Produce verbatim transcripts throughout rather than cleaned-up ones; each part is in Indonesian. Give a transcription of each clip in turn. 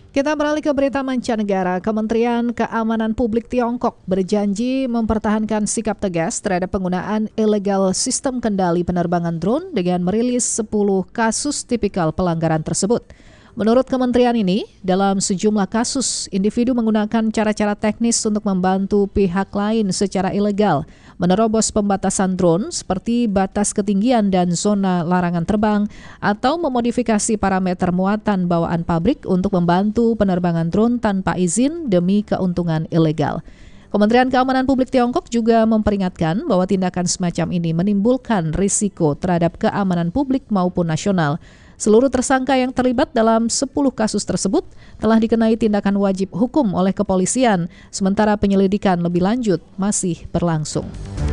Kita beralih ke berita mancanegara. Kementerian Keamanan Publik Tiongkok berjanji mempertahankan sikap tegas terhadap penggunaan ilegal sistem kendali penerbangan drone dengan merilis sepuluh kasus tipikal pelanggaran tersebut. Menurut kementerian ini, dalam sejumlah kasus, individu menggunakan cara-cara teknis untuk membantu pihak lain secara ilegal, menerobos pembatasan drone seperti batas ketinggian dan zona larangan terbang, atau memodifikasi parameter muatan bawaan pabrik untuk membantu penerbangan drone tanpa izin demi keuntungan ilegal. Kementerian Keamanan Publik Tiongkok juga memperingatkan bahwa tindakan semacam ini menimbulkan risiko terhadap keamanan publik maupun nasional. Seluruh tersangka yang terlibat dalam sepuluh kasus tersebut telah dikenai tindakan wajib hukum oleh kepolisian, sementara penyelidikan lebih lanjut masih berlangsung.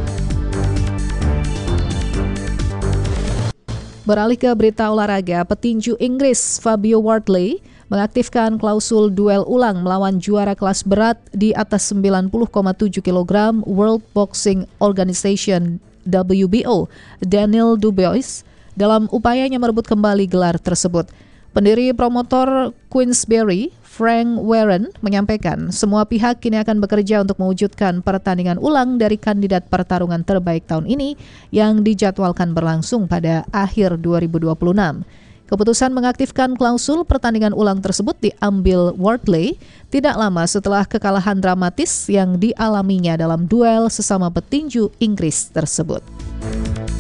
Beralih ke berita olahraga, petinju Inggris Fabio Wardley mengaktifkan klausul duel ulang melawan juara kelas berat di atas sembilan puluh koma tujuh kilogram World Boxing Organization W B O, Daniel Dubois, dalam upayanya merebut kembali gelar tersebut. Pendiri promotor Queensberry, Frank Warren, menyampaikan semua pihak kini akan bekerja untuk mewujudkan pertandingan ulang dari kandidat pertarungan terbaik tahun ini yang dijadwalkan berlangsung pada akhir dua ribu dua puluh enam. Keputusan mengaktifkan klausul pertandingan ulang tersebut diambil Wardley tidak lama setelah kekalahan dramatis yang dialaminya dalam duel sesama petinju Inggris tersebut.